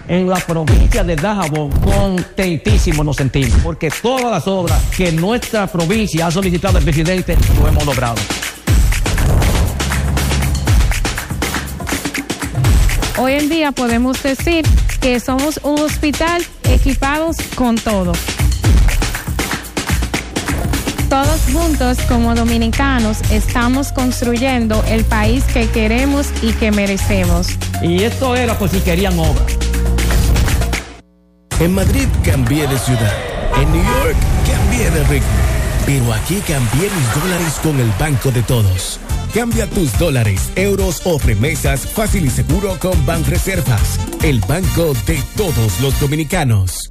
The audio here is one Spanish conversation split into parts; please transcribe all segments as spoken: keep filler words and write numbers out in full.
en la provincia de Dajabón, contentísimos nos sentimos, porque todas las obras que nuestra provincia ha solicitado al presidente lo hemos logrado. Hoy en día podemos decir que somos un hospital equipados con todo. Todos juntos como dominicanos estamos construyendo el país que queremos y que merecemos. Y esto era por si querían obra. En Madrid cambié de ciudad, en New York cambié de ritmo, pero aquí cambié mis dólares con el Banco de Todos. Cambia tus dólares, euros o remesas fácil y seguro con Banreservas, el banco de todos los dominicanos.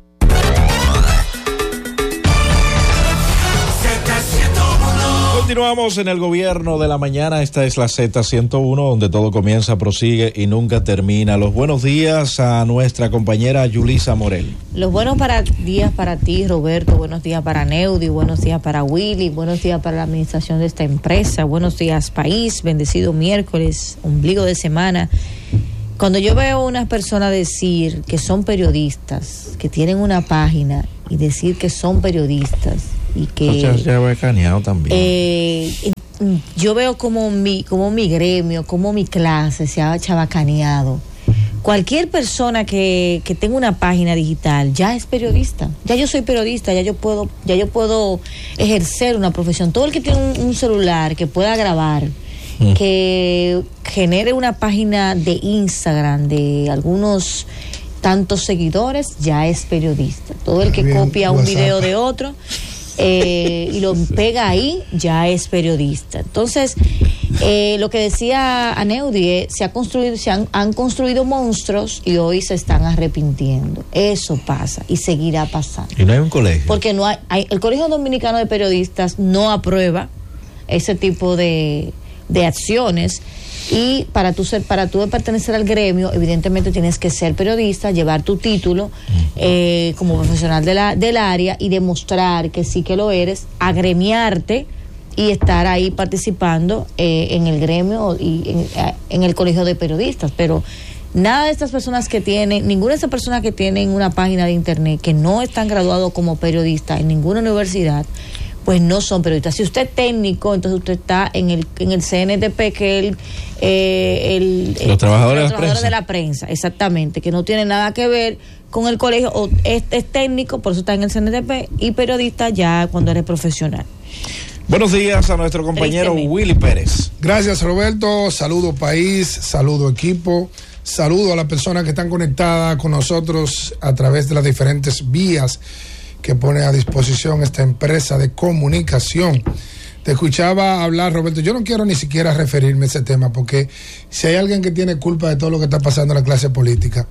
Continuamos en el gobierno de la mañana. Esta es la Z ciento uno, donde todo comienza, prosigue y nunca termina. Los buenos días a nuestra compañera Yulisa Morel. Los buenos para, días para ti, Roberto. Buenos días para Neudi. Buenos días para Willy. Buenos días para la administración de esta empresa. Buenos días, país. Bendecido miércoles, ombligo de semana. Cuando yo veo a unas personas decir que son periodistas, que tienen una página y decir que son periodistas y que o sea, se ha caneado también. Eh, yo veo como mi, como mi gremio, como mi clase se ha chabacaneado. Cualquier persona que, que tenga una página digital ya es periodista. Ya yo soy periodista, ya yo puedo, ya yo puedo ejercer una profesión. Todo el que tiene un, un celular que pueda grabar, mm. que genere una página de Instagram de algunos tantos seguidores, ya es periodista. Todo el que Bien, copia un WhatsApp. video de otro Eh, y lo pega ahí, ya es periodista. Entonces, eh, lo que decía Aneudi, eh, se ha construido, se han, han construido monstruos y hoy se están arrepintiendo. Eso pasa y seguirá pasando. Y no hay un colegio. Porque no hay, hay el Colegio Dominicano de Periodistas no aprueba ese tipo de, de acciones. Y para tú ser, para tú pertenecer al gremio, evidentemente tienes que ser periodista, llevar tu título eh, como profesional de la, del área y demostrar que sí que lo eres, agremiarte y estar ahí participando eh, en el gremio y en, en el colegio de periodistas. Pero nada de estas personas que tienen, ninguna de estas personas que tienen una página de internet que no están graduados como periodistas en ninguna universidad, pues no son periodistas. Si usted es técnico, entonces usted está en el en el C N T P, que es el, eh, el, los trabajadores, los de, trabajadores la de la prensa, exactamente, que no tiene nada que ver con el colegio, o es, es técnico, por eso está en el C N T P, y periodista ya cuando eres profesional. Buenos días a nuestro compañero Willy Pérez. Gracias, Roberto. Saludo país, saludo equipo, saludo a las personas que están conectadas con nosotros a través de las diferentes vías que pone a disposición esta empresa de comunicación. Te escuchaba hablar, Roberto. Yo no quiero ni siquiera referirme a ese tema, porque si hay alguien que tiene culpa de todo lo que está pasando en la clase política,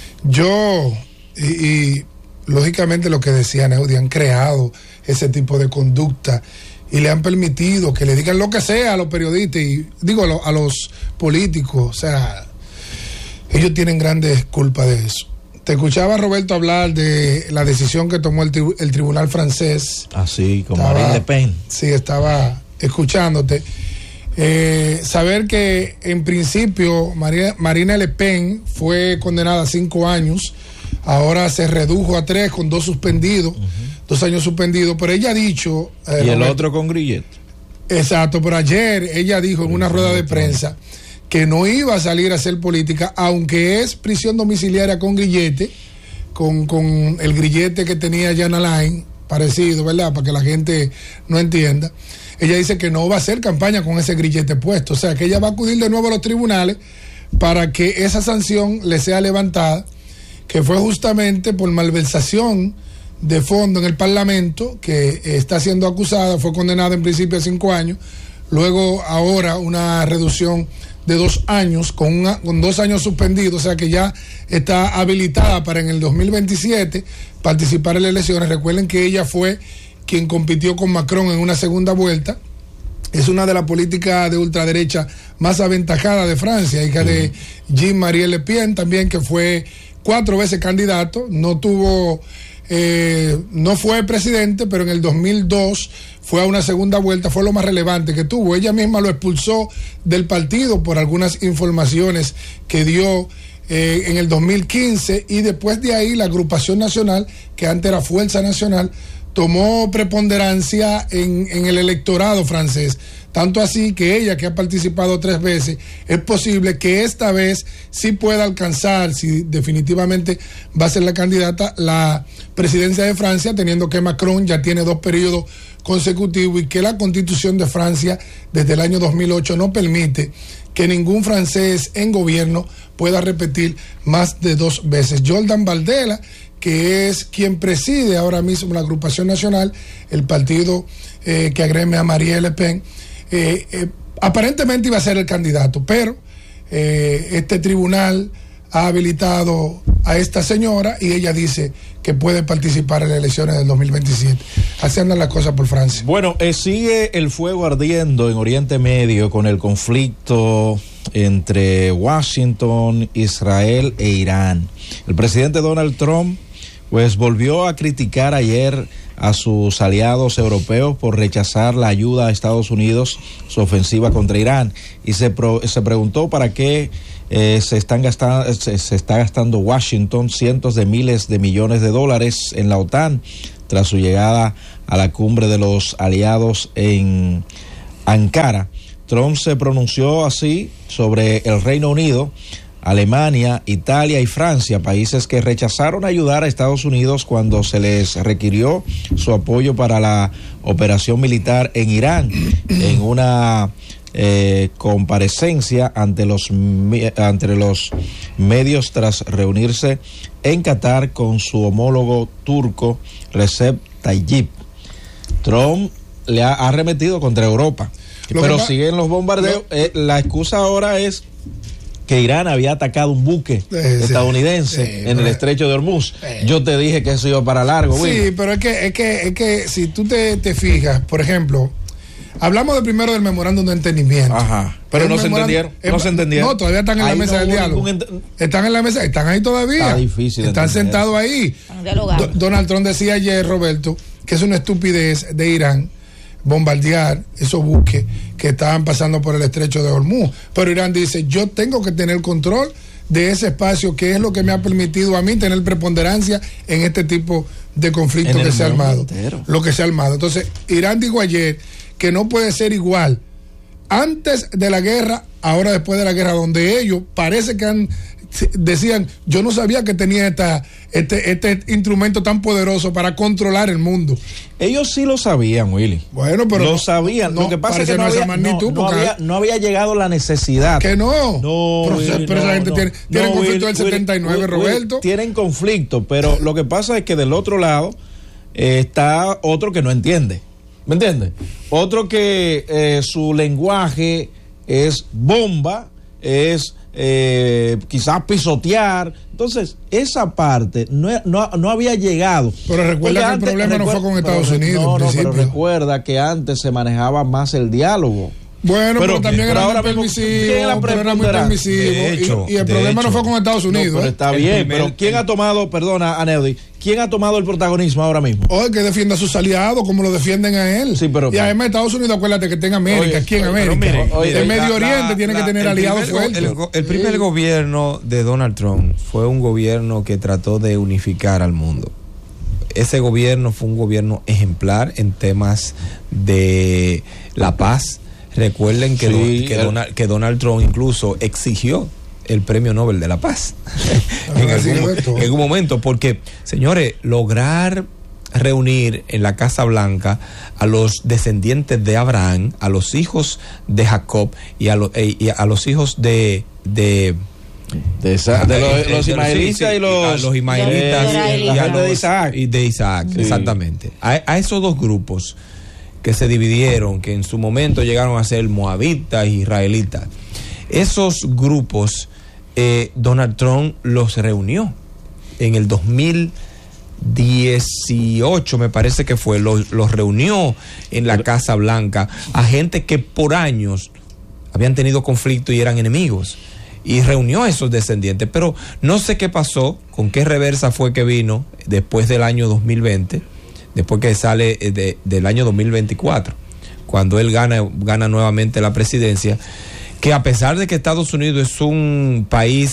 yo y, y lógicamente lo que decía Neudi, han creado ese tipo de conducta y le han permitido que le digan lo que sea a los periodistas y digo a, lo, a los políticos. O sea, ellos tienen grandes culpas de eso. Te escuchaba, Roberto, hablar de la decisión que tomó el, tri- el tribunal francés. Así, como Estaba- Marine Le Pen. Sí, estaba escuchándote. Eh, saber que en principio María, Marine Le Pen fue condenada a cinco años, ahora se redujo a tres con dos suspendidos, uh-huh. dos años suspendidos, pero ella ha dicho... Eh, y el Roberto, otro con Grillet. Exacto, pero ayer ella dijo en una rueda de prensa que no iba a salir a hacer política, aunque es prisión domiciliaria con grillete, con, con el grillete que tenía Jan Alain, parecido, ¿verdad? Para que la gente no entienda. Ella dice que no va a hacer campaña con ese grillete puesto, o sea que ella va a acudir de nuevo a los tribunales para que esa sanción le sea levantada, que fue justamente por malversación de fondo en el Parlamento, que está siendo acusada, fue condenada en principio a cinco años, luego ahora una reducción de dos años, con, una, con dos años suspendidos, o sea que ya está habilitada para en el dos mil veintisiete participar en las elecciones. Recuerden que ella fue quien compitió con Macron en una segunda vuelta. Es una de las políticas de ultraderecha más aventajadas de Francia, hija uh-huh. de Jean-Marie Le Pen, también, que fue cuatro veces candidato, no tuvo... Eh, no fue presidente, pero en el dos mil dos fue a una segunda vuelta, fue lo más relevante que tuvo. Ella misma lo expulsó del partido por algunas informaciones que dio eh, en el dos mil quince, y después de ahí la agrupación nacional, que antes era Fuerza Nacional, tomó preponderancia en, en el electorado francés. Tanto así que ella, que ha participado tres veces, es posible que esta vez sí pueda alcanzar, si definitivamente va a ser la candidata, la presidencia de Francia, teniendo que Macron ya tiene dos periodos consecutivos y que la Constitución de Francia desde el año dos mil ocho no permite que ningún francés en gobierno pueda repetir más de dos veces. Jordan Bardella, que es quien preside ahora mismo la agrupación nacional, el partido eh, que agreme a Marine Le Pen, eh, eh, aparentemente iba a ser el candidato, pero eh, este tribunal ha habilitado a esta señora y ella dice que puede participar en las elecciones del dos mil veintisiete. Así andan las cosas por Francia. Bueno, eh, sigue el fuego ardiendo en Oriente Medio con el conflicto entre Washington, Israel e Irán. El presidente Donald Trump pues volvió a criticar ayer a sus aliados europeos por rechazar la ayuda a Estados Unidos, su ofensiva contra Irán, y se, pro, se preguntó para qué eh, se, están gastando, se, se está gastando Washington cientos de miles de millones de dólares en la OTAN tras su llegada a la cumbre de los aliados en Ankara. Trump se pronunció así sobre el Reino Unido, Alemania, Italia y Francia, países que rechazaron ayudar a Estados Unidos cuando se les requirió su apoyo para la operación militar en Irán, en una eh, comparecencia ante los, ante los medios tras reunirse en Qatar con su homólogo turco Recep Tayyip. Trump le ha arremetido contra Europa, lo pero va, siguen los bombardeos. Lo, eh, la excusa ahora es que Irán había atacado un buque eh, estadounidense sí, en el estrecho de Hormuz. Eh. Yo te dije que eso iba para largo. Sí, Will. pero es que, es que, es que si tú te, te fijas, por ejemplo, hablamos de primero del memorándum de entendimiento. Ajá. Pero no se entendieron. Eh, no se entendieron. No, todavía están en ahí la mesa no del diálogo. Ent... Están en la mesa, están ahí todavía. Está difícil. Están sentados ahí. Do, Donald Trump decía ayer, Roberto, que es una estupidez de Irán bombardear esos buques que estaban pasando por el estrecho de Hormuz, pero Irán dice, yo tengo que tener control de ese espacio, que es lo que me ha permitido a mí tener preponderancia en este tipo de conflicto que se ha armado, entero. lo que se ha armado. Entonces, Irán dijo ayer que no puede ser igual antes de la guerra, ahora después de la guerra, donde ellos parece que han decían, yo no sabía que tenía esta, este, este instrumento tan poderoso para controlar el mundo. Ellos sí lo sabían, Willy. Bueno, pero lo sabían. No, lo que pasa es que no, había, magnitud, no, no, había, no había llegado la necesidad. Que no. No, pero, Willy, pero no, esa gente no, tiene, no, tiene no, conflicto Willy, del setenta y nueve, Willy, Roberto. Willy, tienen conflicto, pero lo que pasa es que del otro lado eh, está otro que no entiende. ¿Me entiendes? Otro que eh, su lenguaje es bomba, es Eh, quizás pisotear. Entonces, esa parte no, no, no había llegado. Pero recuerda que antes, el problema recuerda, no fue con Estados pero, Unidos. No, no, pero recuerda que antes se manejaba más el diálogo. Bueno, pero, pero también pero era, ahora muy permisivo, era, pero era muy permisivo. De hecho, y, y el problema hecho, no fue con Estados Unidos. No, pero está ¿eh? bien, primer, pero ¿quién el, ha tomado, perdona, Aneudi, quién ha tomado el protagonismo ahora mismo? O el que defienda a sus aliados como lo defienden a él. Sí, pero, y además Estados Unidos, acuérdate que está en América, oye, aquí en oye, América. Miren, oye, el Medio la, Oriente la, tiene la, que tener aliados fuertes. El, el primer sí. gobierno de Donald Trump fue un gobierno que trató de unificar al mundo. Ese gobierno fue un gobierno ejemplar en temas de la paz. Recuerden que, sí, don, que, Donald, que Donald Trump incluso exigió el premio Nobel de la Paz en, algún, en algún momento, porque, señores, lograr reunir en la Casa Blanca a los descendientes de Abraham, a los hijos de Jacob y a, lo, eh, y a los hijos de... de de, esa, de, los, los ismaelitas sí, sí, y los, los ismaelitas y, y, y a los de Isaac, y de Isaac sí. exactamente. A, a esos dos grupos que se dividieron, que en su momento llegaron a ser moabitas e israelitas. Esos grupos, eh, Donald Trump los reunió en el dos mil dieciocho, me parece que fue, los, los reunió en la Casa Blanca a gente que por años habían tenido conflicto y eran enemigos, y reunió a esos descendientes, pero no sé qué pasó, con qué reversa fue que vino después del año dos mil veinte, después que sale de, del año dos mil veinticuatro, cuando él gana, gana nuevamente la presidencia, que a pesar de que Estados Unidos es un país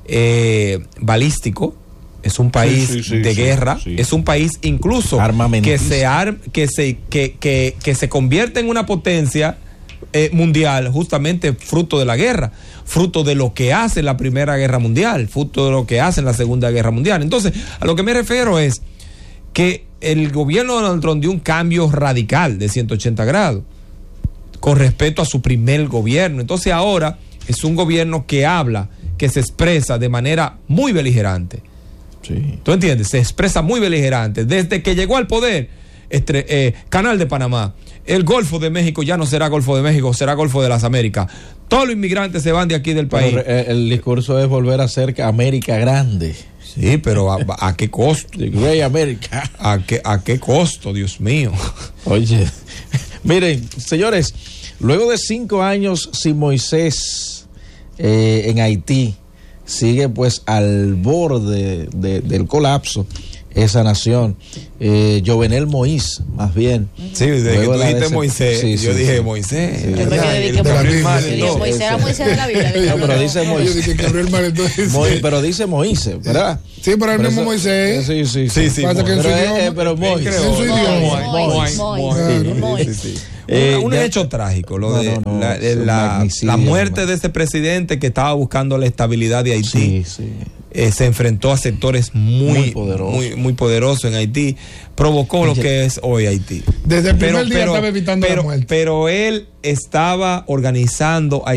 eh, balístico, es un país sí, sí, sí, de sí, guerra, sí. es un país incluso que se, ar, que, se, que, que, que se convierte en una potencia eh, mundial justamente fruto de la guerra, fruto de lo que hace la Primera Guerra Mundial, fruto de lo que hace en la Segunda Guerra Mundial. Entonces, a lo que me refiero es que el gobierno de Donald Trump dio un cambio radical de ciento ochenta grados con respecto a su primer gobierno. Entonces ahora es un gobierno que habla, que se expresa de manera muy beligerante. Sí. ¿Tú entiendes? Se expresa muy beligerante. Desde que llegó al poder, este, eh, Canal de Panamá, el Golfo de México ya no será Golfo de México, será Golfo de las Américas. Todos los inmigrantes se van de aquí del país. Pero el discurso es volver a ser América grande. Sí, pero ¿a, a qué costo? Great America. ¿A qué, ¿A qué costo, Dios mío? Oye, miren, señores, luego de cinco años sin Moisés eh, en Haití, sigue pues al borde de, del colapso esa nación. Eh, Jovenel Moïse, más bien. Sí, desde que tú dijiste ese... Moisés, sí, yo sí, dije sí. Moisés. Sí. Yo me quedé que Moisés Moisés era Moisés de la Biblia. No, pero dice Moisés. Moisés, pero dice Moisés, ¿verdad? Sí, pero el mismo Moisés. Sí, sí, sí. sí Pasa que en su pero, idioma. eh, pero Moisés. En su idioma. Moisés. Eh, un hecho trágico, lo no, de no, no, la, es un la, magnicidio, la muerte hermano. de ese presidente que estaba buscando la estabilidad de Haití. Sí, sí. Eh, se enfrentó a sectores muy, Muy poderosos. muy, muy poderosos en Haití, provocó lo que es hoy Haití. Desde el primer día estaba evitando pero, la muerte. Pero él estaba organizando